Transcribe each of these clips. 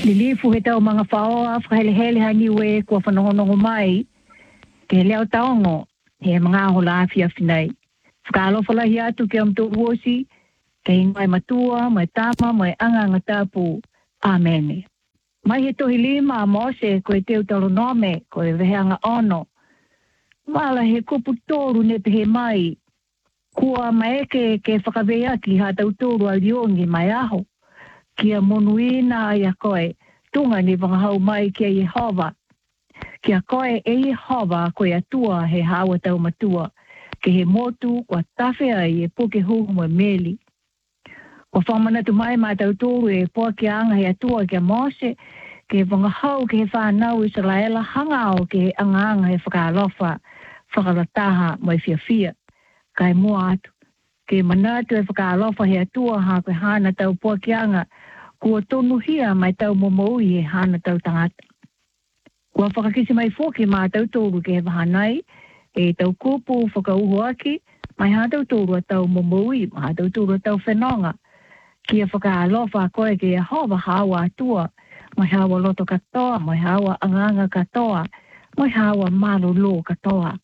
Lilifu he tau mga whaoa whakahele haniwe kua whanongonongo mai. Ke leo taongo he mga hola afia finai. Whakalofa lahi atu ke amto uosi. Ke ingai matua, mai tama, mai anganga tapu. Amen. Mai he tohi lima a Mose koe teu talo nome koe veheanga ono. Mala he kupu toru ne te he mai. Kua maeke ke whakawea ki ha tau toru a liongi mai aho. Kia monuina ia koe, tunga ni wangahau mai kia Yehova. Kia koe e Yehova koe atua he hawa tau matua, ke he motu kua tawhea i e poke huhu mo meli. Kua whamanatu mai mai tau toru e poa kia anga he atua kia Mose, ke wangahau ke he whanau Israela hangao ke he anga he whakalofa, whakalataha mai fia. Kai mua atu, ke manatu e whakalofa he atua ha koe hana tau poa kia anga, kua tonu hia mai tau momoui he hana tau tangata. Kua whakakisi mai fōki mai tau tōru ke he wahanai, e tau kupu whakauho aki, mai ha tau tōru a tau momoui, mai ha tau tōru a tau whenonga. Kia whakaalofa koe ke Yehova hawa atua, mai hawa loto katoa, mai hawa anganga katoa, mai hawa malolo katoa.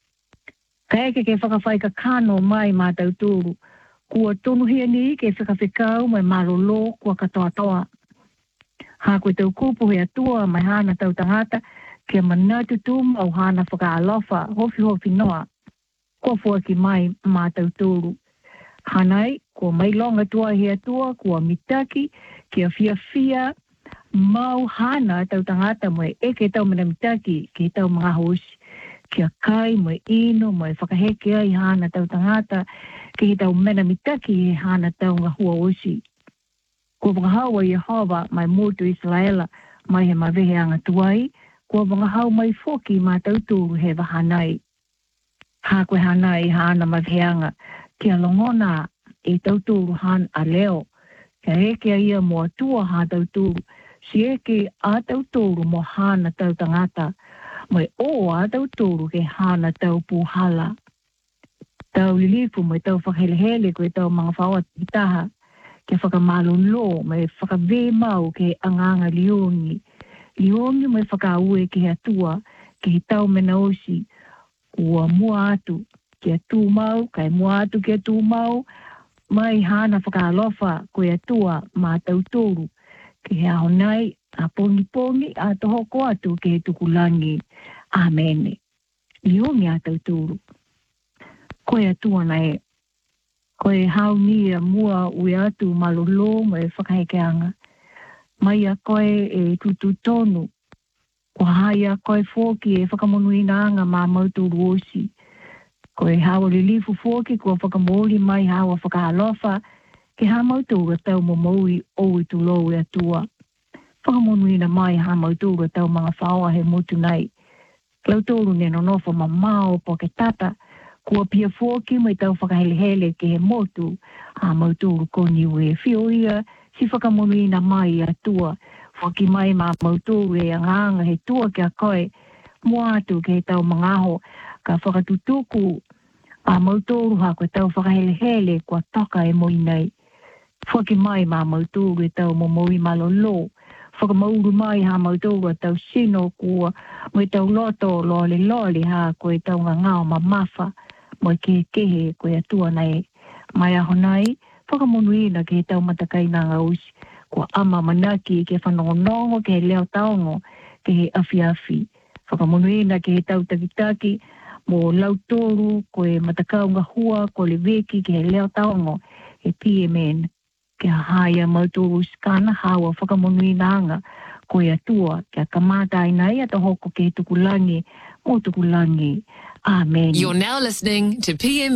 Ka eke ke whakawhai ka kano mai mai tau tōru, kua tonu hia ni ke whakawhikau mai malolo kua katoa-toa. Ha koe tau kupu he atua mai hana tau tangata ke manatu tum au hana whakaalofa hofi noa. Kua fuaki mai mā tau tōru. Hanai, kua mai longa tua he atua kua mitaki kia fia mau hana tau tangata mai eke tau mana mitaki ke tau mga hosi. Kia kai mai ino mai whakaheke ai hana tau tangata ke he tau mena mitaki he hana tau ngā hua osi. Kua wangahau a Yehova mai motu Israela mai he mawehe anga tuai, kua wangahau mai foki mai tau tūru he wahanai. Ha koe hanai hana mawehe anga kia longona e tau tūru han a leo. Kia eke a ia mua tua ha tau tūru, si eke a tau tūru mo hana tau tangata, mai o a tau tūru ke hana tau puhala. Tau lilifu mai tau whakahele koe tau mga whaoa titaha, ke whakamalolo mai whakawe mau ke anganga liongi. Liongi mai whakaue ke atua, ke tau mena osi, kua mua atu ke atu mau, kai mua atu ke atu mau, mai hana whakalofa koe atua mā tau tōru, ke he ahonai, a pongi, a tohoko atu ke he tukulangi. Amen. Liongi a tau tōru. Koe atua nei, koe hauni a mua ui atu malolo mai whakahekeanga. Mai a koe e tutu tonu. Kua hai a koe fōki e whakamonuina anga mā mauturu osi. Koe hawa lilifu fōki kua whakamori mai hawa whakahalofa ke ha mauturu a tau momoui o i tulou e atua. Whakamonuina mai ha mauturu a tau mga whaoa he motu nei. Lautoro ne nonofa mamao po ke tata, kua pia fōki mai tau whakahelehele ke he motu, ha mautoro koni ue whioia, si whakamonuina mai atua, whaki mai mā mautoro e anganga he tua kia koe, mua atu ke he tau mangaho, ka whakatutuku, a mautoro ha koe tau whakahelehele kua toka e moi nei. Whaki mai mā mautoro e tau momoi malolo, whakamauru mai ha mautoro tau sino kua, mai tau loto lole ha koe tau ngangao mamafa, mai kehe koe atua nei. Mai aho nei, whakamonuina ke he tau matakaina ngā usi, kua ama manaki ke whanongonongo ke he leo taongo, ke he afi. Whakamonuina ke he tau takitaki, mo lautoru koe matakau ngā hua, ko le weki ke he leo taongo, he PMN. Ke haia mautoro skana hawa whakamonuina anga koe atua kia kamata inai ata hoko ke tukulangi mo tukulangi. Amen. You're now listening to PM